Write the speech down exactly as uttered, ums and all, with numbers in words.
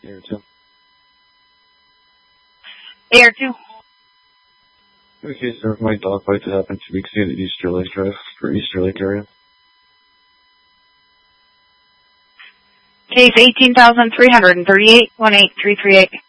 Air two. Air two. Okay, sir. My dogfight that happened two weeks ago at Easter Lake Drive for Easter Lake area. Case eighteen thousand three hundred thirty-eight, one eight three three eight.